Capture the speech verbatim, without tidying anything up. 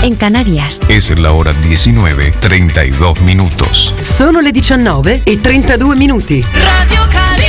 en Canarias. Es la hora diecinueve, treinta y dos minutos. Sono le diciannove e trentadue minuti. Radio Cali.